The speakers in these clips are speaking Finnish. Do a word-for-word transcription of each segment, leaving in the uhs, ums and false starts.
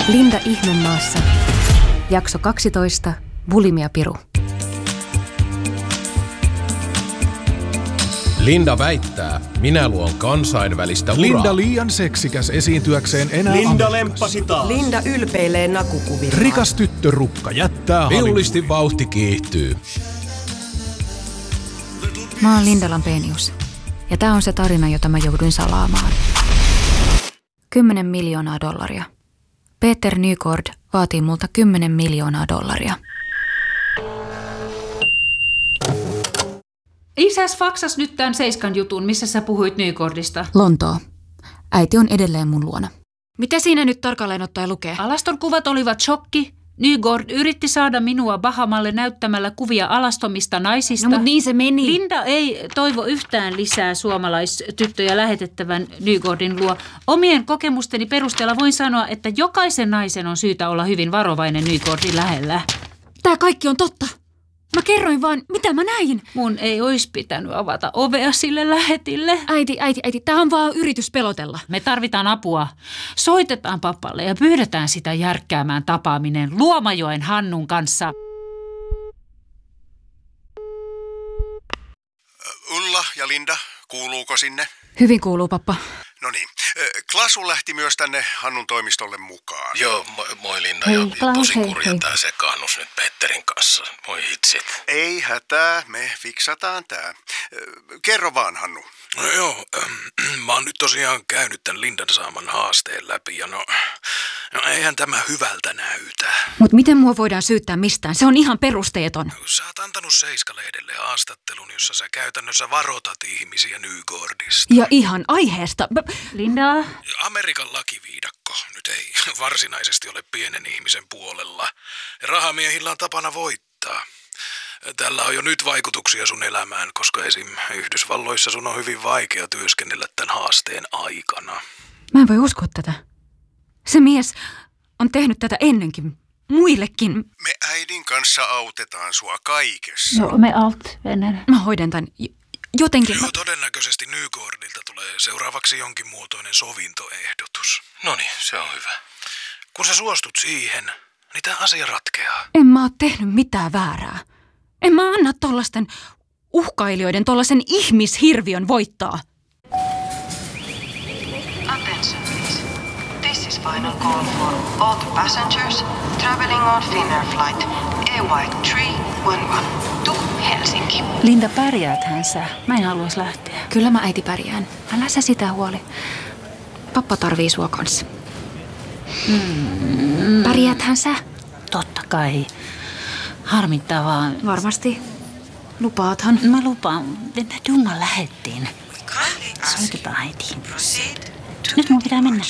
Linda Ihmemaassa. Jakso kaksitoista. Bulimia Piru. Linda väittää, minä luon kansainvälistä uraa. Linda liian seksikäs esiintyäkseen enää Linda lemppasi taas. Linda ylpeilee nakukuvilla. Rikas tyttörukka jättää Viulisti vauhti kiihtyy. Mä oon Linda Lampenius. Ja tää on se tarina, jota mä jouduin salaamaan. Kymmenen miljoonaa dollaria. Peter Nygård vaatii multa kymmenen miljoonaa dollaria. Isäs faksas nyt tämän Seiskan jutun, missä sä puhuit Nygårdista. Lontoo. Äiti on edelleen mun luona. Mitä siinä nyt tarkalleen ottaen lukee? Alaston kuvat olivat shokki. Nygård yritti saada minua Bahamalle näyttämällä kuvia alastomista naisista. No mut niin se meni. Linda ei toivo yhtään lisää suomalaistyttöjä lähetettävän Nygårdin luo. Omien kokemusteni perusteella voin sanoa, että jokaisen naisen on syytä olla hyvin varovainen Nygårdin lähellä. Tää kaikki on totta. Mä kerroin vaan, mitä mä näin. Mun ei olisi pitänyt avata ovea sille lähetille. Äiti, äiti, äiti, tää on vaan yritys pelotella. Me tarvitaan apua. Soitetaan papalle ja pyydetään sitä järkkäämään tapaaminen Luomajoen Hannun kanssa. Ulla ja Linda, kuuluuko sinne? Hyvin kuuluu, pappa. No niin. Klasu lähti myös tänne Hannun toimistolle mukaan. Joo, moi, moi Linda. Hei, ja Klaus, tosi hei, kurja hei. tää sekaannus nyt Petterin kanssa. Moi hitsit. Ei hätää, me fiksataan tää. Kerro vaan, Hannu. No joo, ähm, mä oon nyt tosiaan käynyt tän Lindan saaman haasteen läpi ja no, no eihän tämä hyvältä näytä. Mut miten mua voidaan syyttää mistään? Se on ihan perusteeton. Sä oot antanut Seiskalehdelle haastattelun, jossa sä käytännössä varotat ihmisiä Nygårdista. Ja ihan aiheesta. B- Linda? Amerikan lakiviidakko nyt ei varsinaisesti ole pienen ihmisen puolella. Rahamiehillä on tapana voittaa. Tällä on jo nyt vaikutuksia sun elämään, koska esim. Yhdysvalloissa sun on hyvin vaikea työskennellä tämän haasteen aikana. Mä en voi uskoa tätä. Se mies on tehnyt tätä ennenkin. Muillekin. Me äidin kanssa autetaan sua kaikessa. No, me alt Venäjä. Mä hoidan tän j- jotenkin. Joo, todennäköisesti Nygårdilta tulee seuraavaksi jonkin muotoinen sovintoehdotus. No niin, se on hyvä. Kun sä suostut siihen, niin tää asia ratkeaa. En mä oo tehnyt mitään väärää. En mä anna tollasten uhkailijoiden tollasen ihmishirviön voittaa. Attention please. This is final call for all the passengers traveling on Finnair flight E Y kolme yksi yksi to Helsinki. Linda, pärjääthän sä? Mä en haluais lähteä. Kyllä mä äiti pärjään. Älä sä sitä huoli. Pappa tarvii sua kanssa. Mm. Pärjääthän sä? Totta kai. Harmittaa vaan. Varmasti. Lupaathan. Mä lupaan. Me Dunga lähettiin. Soitetaan äitiin. Nyt mun pitää mennä.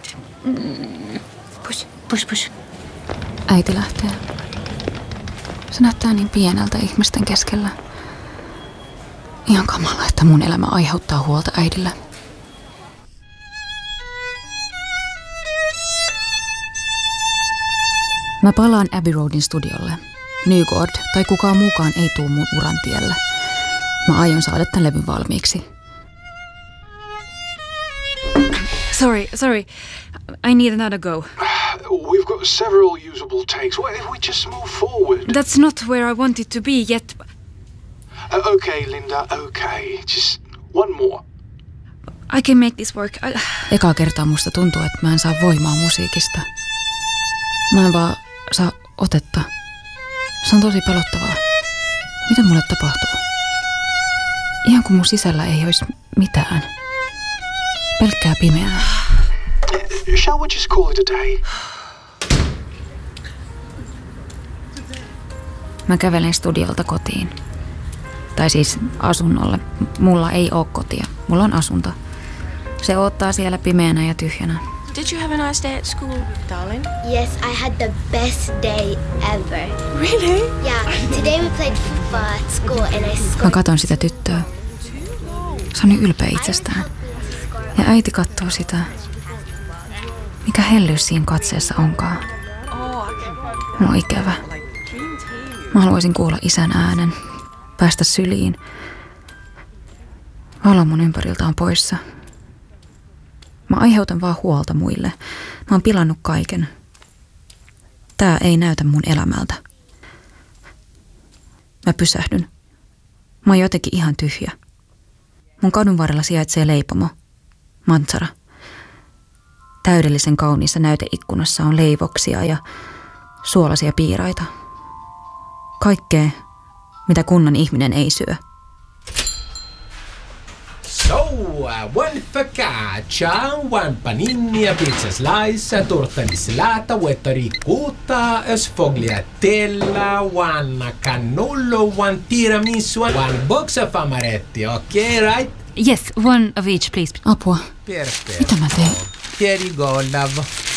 Pus. Pus, pus. Äiti lähtee. Se näyttää niin pieneltä ihmisten keskellä. Ihan kamala, että mun elämä aiheuttaa huolta äidille. Mä palaan Abbey Roadin studiolle. Nygård tai kukaan muukaan ei tuu mun uran tielle. Mä aion saada tän levyn valmiiksi. Sorry, sorry. I need another go. We've got several usable takes. What if we just move forward? That's not where I wanted to be yet. Uh, okay, Linda, okay. Just one more. I can make this work. I... Eka kertaa musta tuntuu, että mä en saa voimaa musiikista. Mä en vaan saa otetta. Se on tosi pelottavaa. Mitä mulle tapahtuu? Ihan kuin mun sisällä ei olisi mitään. Pelkkää pimeää. Shall we just call it a day? Mä kävelen studiolta kotiin. Tai siis asunnolle. Mulla ei oo kotia. Mulla on asunto. Se odottaa siellä pimeänä ja tyhjänä. Did you have a nice day at school, darling? Yes, I had the best day ever. Really? Yeah, today we played football at school and I scored. Mä katon sitä tyttöä. Se on niin ylpeä itsestään. Ja äiti katsoo sitä. Mikä hellyys siinä katseessa onkaan. Mulla on ikävä. Mä haluaisin kuulla isän äänen. Päästä syliin. Valo mun ympäriltä on poissa. Mä aiheutan vaan huolta muille. Mä oon pilannut kaiken. Tää ei näytä mun elämältä. Mä pysähdyn. Mä oon jotenkin ihan tyhjä. Mun kadun varrella sijaitsee leipomo. Mantsara. Täydellisen kauniissa näyteikkunassa on leivoksia ja suolaisia piiraita. Kaikkea, mitä kunnan ihminen ei syö. So, one focaccia, one panini, pizza slice, torta di salata, wetta ricotta, sfogliatella, one cannolo, one tiramisu, one box of amaretti, okay, right? Yes, one of each, please. Apua. Perfetto. Mitä mä teen? Here you go, love.